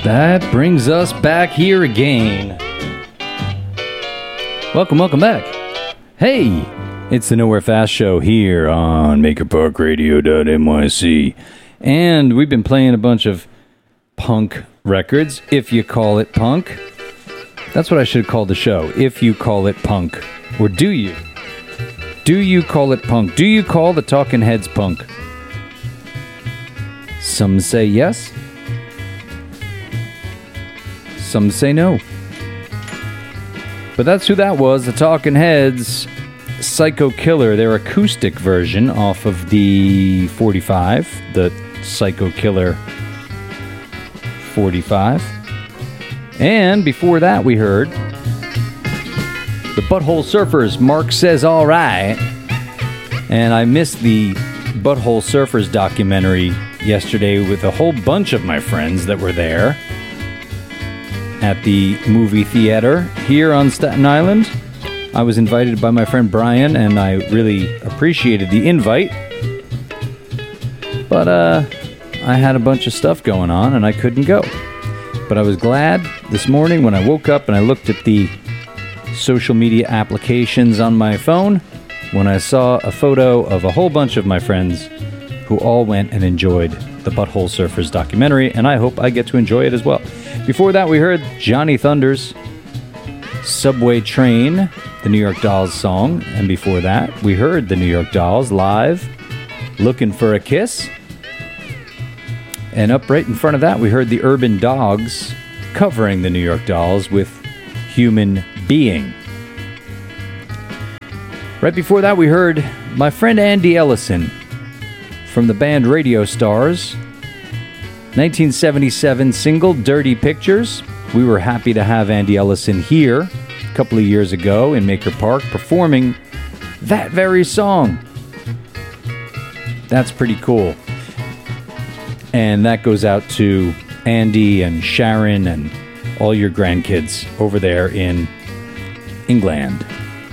That brings us back here again. Welcome back. Hey, it's the Nowhere Fast Show here on MakerParkRadio.nyc. And we've been playing a bunch of punk records, if you call it punk. That's what I should call the show, if you call it punk. Or do you? Do you call it punk? Do you call the Talking Heads punk? Some say yes. Some say no. But that's who that was, the Talking Heads, Psycho Killer, their acoustic version off of the 45, the Psycho Killer 45. And before that we heard the Butthole Surfers, Mark Says Alright. And I missed the Butthole Surfers documentary yesterday with a whole bunch of my friends that were there at the movie theater here on Staten Island. I was invited by my friend Brian, and I really appreciated the invite. But I had a bunch of stuff going on, and I couldn't go. But I was glad this morning when I woke up and I looked at the social media applications on my phone when I saw a photo of a whole bunch of my friends who all went and enjoyed the Butthole Surfers documentary, and I hope I get to enjoy it as well. Before that, we heard Johnny Thunders' Subway Train, the New York Dolls song. And before that, we heard the New York Dolls live, Looking for a Kiss. And up right in front of that, we heard the Urban Dogs covering the New York Dolls with Human Being. Right before that, we heard my friend Andy Ellison from the band Radio Stars, 1977 single Dirty Pictures. We were happy to have Andy Ellison here a couple of years ago in Maker Park performing that very song. That's pretty cool. And that goes out to Andy and Sharon and all your grandkids over there in England.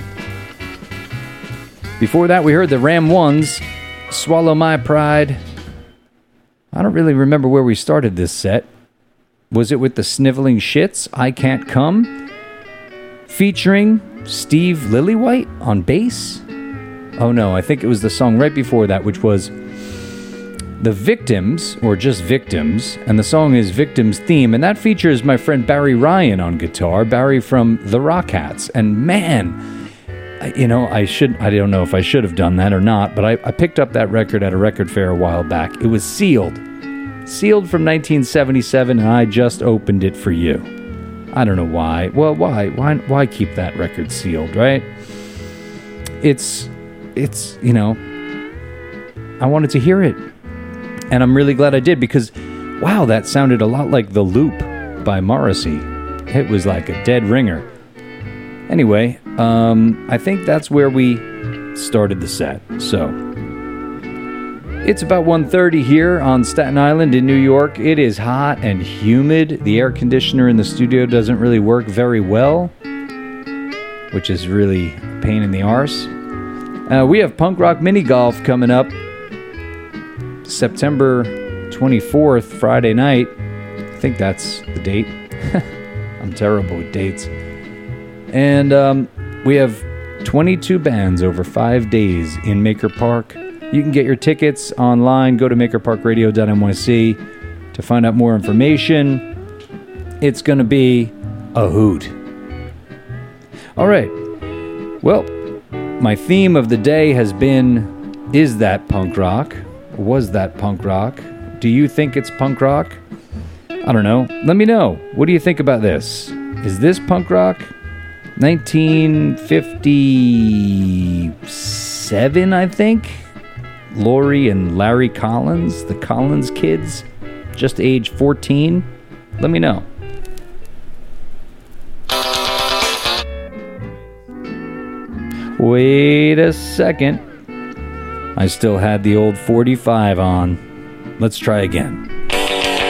Before that, we heard the Ram Ones, Swallow My Pride. I don't really remember where we started this set. Was it with the Sniveling Shits, I Can't Come? Featuring Steve Lillywhite on bass? Oh no, I think it was the song right before that, which was The Victims, or just Victims, and the song is Victims Theme, and that features my friend Barry Ryan on guitar, Barry from the Rockettes. And man, you know, I don't know if I should have done that or not, but I picked up that record at a record fair a while back. It was sealed from 1977, and I just opened it for you. I don't know why. Well, why keep that record sealed, right? It's you know, I wanted to hear it, and I'm really glad I did, because wow, that sounded a lot like The Loop by Morrissey. It was like a dead ringer. Anyway, I think that's where we started the set. So, it's about 1:30 here on Staten Island in New York. It is hot and humid. The air conditioner in the studio doesn't really work very well, which is really a pain in the arse. We have Punk Rock Mini Golf coming up September 24th, Friday night. I think that's the date. I'm terrible with dates. And we have 22 bands over 5 days in Maker Park. You can get your tickets online. Go to makerparkradio.nyc to find out more information. It's going to be a hoot. All right. Well, my theme of the day has been, is that punk rock? Was that punk rock? Do you think it's punk rock? I don't know. Let me know. What do you think about this? Is this punk rock? 1957, I think. Lori and Larry Collins, the Collins kids, just age 14. Let me know. Wait a second. I still had the old 45 on. Let's try again.